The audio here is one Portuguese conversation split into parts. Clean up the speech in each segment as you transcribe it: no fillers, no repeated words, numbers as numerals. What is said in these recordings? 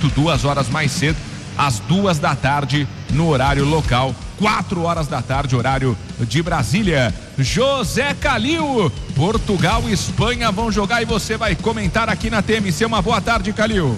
muito, 2 horas mais cedo, às 2 da tarde, no horário local, 4 horas da tarde, horário de Brasília. José Calil, Portugal e Espanha vão jogar e você vai comentar aqui na TMC. Uma boa tarde, Calil.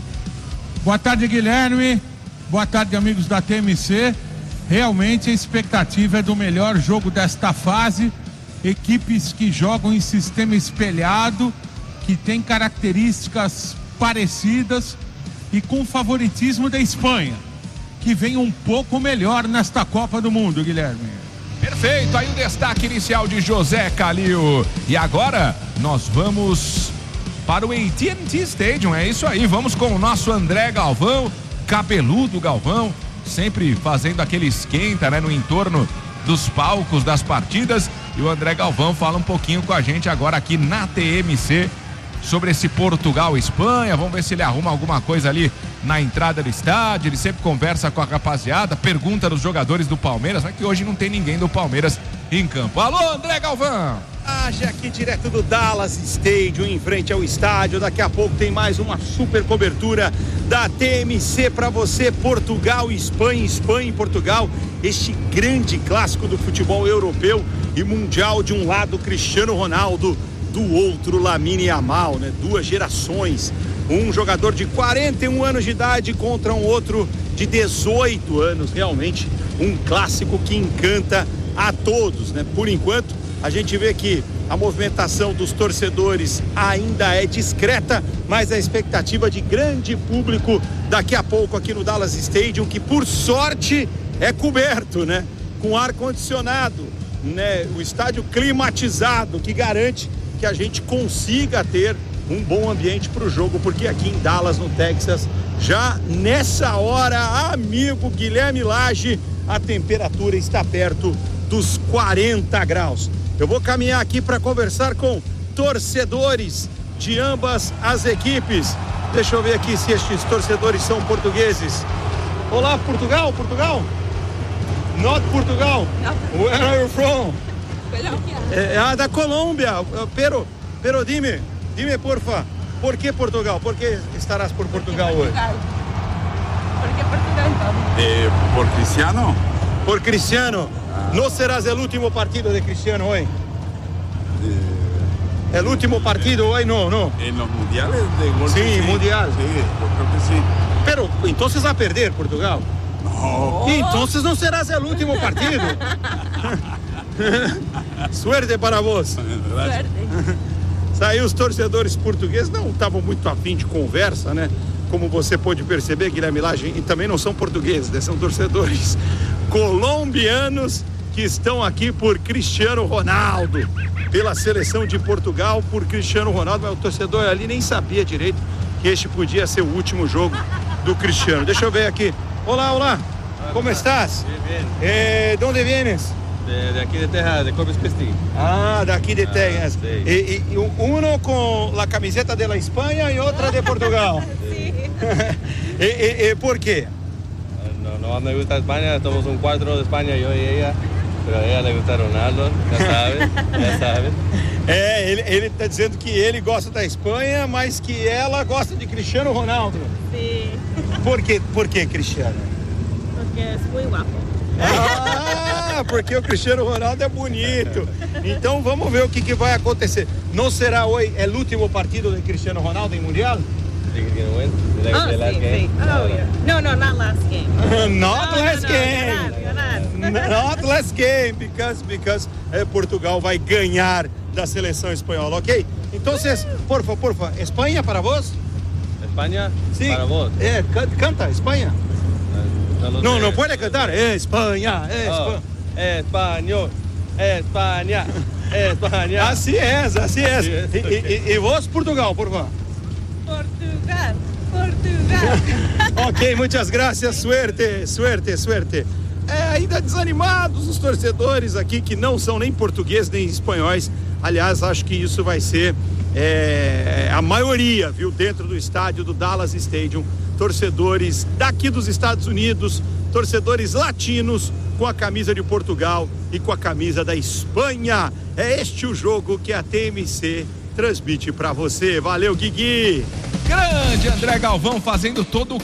Boa tarde, Guilherme. Boa tarde, amigos da TMC. Realmente a expectativa é do melhor jogo desta fase. Equipes que jogam em sistema espelhado, que tem características parecidas e com favoritismo da Espanha, que vem um pouco melhor nesta Copa do Mundo, Guilherme. Perfeito, aí o destaque inicial de José Calil. E agora nós vamos para o AT&T Stadium, é isso aí, vamos com o nosso André Galvão, cabeludo Galvão, sempre fazendo aquele esquenta, né, no entorno dos palcos das partidas. E o André Galvão fala um pouquinho com a gente agora aqui na TMC sobre esse Portugal e Espanha. Vamos ver se ele arruma alguma coisa ali na entrada do estádio. Ele sempre conversa com a rapaziada, pergunta dos jogadores do Palmeiras, mas que hoje não tem ninguém do Palmeiras em campo. Alô, André Galvão! Já aqui direto do Dallas Stadium, em frente ao estádio. Daqui a pouco tem mais uma super cobertura da TMC para você. Portugal e Espanha, Espanha e Portugal, este grande clássico do futebol europeu e mundial. De um lado Cristiano Ronaldo, do outro Lamine Yamal, né? 2 gerações, um jogador de 41 anos de idade contra um outro de 18 anos. Realmente um clássico que encanta a todos, né? Por enquanto a gente vê que a movimentação dos torcedores ainda é discreta, mas a expectativa de grande público daqui a pouco aqui no Dallas Stadium, que por sorte é coberto, né? Com ar-condicionado, né? O estádio climatizado, que garante que a gente consiga ter um bom ambiente para o jogo, porque aqui em Dallas, no Texas, já nessa hora, amigo Guilherme Lage, a temperatura está perto dos 40 graus. Eu vou caminhar aqui para conversar com torcedores de ambas as equipes. Deixa eu ver aqui se estes torcedores são portugueses. Olá, Portugal? Not Portugal. Where are you from? Da Colômbia. Pero dime porfa, ¿por qué Portugal? ¿Por qué estarás por Portugal hoy? ¿Por qué Portugal entonces? ¿Por Cristiano? Por Cristiano. ¿No serás el último partido de Cristiano hoy? ¿El último partido hoy? No. En los mundiales de golf. Sí, mundial. Sí, yo creo que sí. Pero entonces va a perder Portugal. No. Entonces no serás el último partido. Suerte para vos. Suerte. Aí os torcedores portugueses não estavam muito afim de conversa, né? Como você pôde perceber, Guilherme Lage, e também não são portugueses, né? São torcedores colombianos que estão aqui por Cristiano Ronaldo, pela seleção de Portugal, por Cristiano Ronaldo. Mas o torcedor ali nem sabia direito que este podia ser o último jogo do Cristiano. Deixa eu ver aqui. Olá. Como estás? Bien. ¿De onde vienes? De aquí de Texas, de Corpus Christi. Daqui de Texas. Sí. Y uno con la camiseta de la España y otra de Portugal. Sí. ¿Por qué? No me gusta España, somos un 4 de España, yo y ella, pero a ella le gusta Ronaldo, ya sabe. Ele está dizendo que ele gosta da Espanha, mas que ela gosta de Cristiano Ronaldo. Sí. Por qué Cristiano? Porque es muy guapo. Porque o Cristiano Ronaldo é bonito. Então vamos ver o que vai acontecer. Não será hoje o último partido de Cristiano Ronaldo em Mundial? Sí. Oh, yeah. No, not last game. Not last game. You're not. Not last game, because Portugal vai ganhar da seleção espanhola, ok? Então, porfa, Espanha para vós? España, Sí. para vos. Canta, Espanha. No puede cantar. Espanha. Español, España. Así es. Y vos, Portugal, por favor. Portugal. Ok, muitas graças, suerte. Ainda desanimados os torcedores aqui que não são nem portugueses nem espanhóis. Aliás, acho que isso vai ser a maioria, viu, dentro do estádio do Dallas Stadium. Torcedores daqui dos Estados Unidos, torcedores latinos com a camisa de Portugal e com a camisa da Espanha. É este o jogo que a TMC transmite para você. Valeu, Guigui! Grande André Galvão fazendo todo o